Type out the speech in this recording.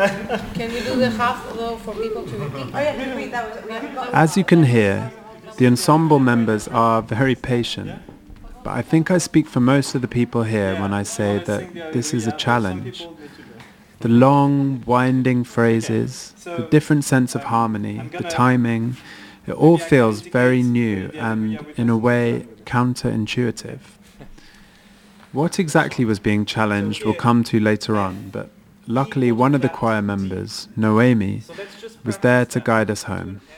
Can you do the half though for people to repeat? Oh yeah, repeat. That was. As you can hear, the ensemble members are very patient, but I think I speak for most of the people here when I say that this is a challenge. The long, winding phrases, the different sense of harmony, the timing, it all feels very new and, in a way, counterintuitive. What exactly was being challenged we'll come to later on, but luckily one of the choir members, Noemi, was there to guide us home.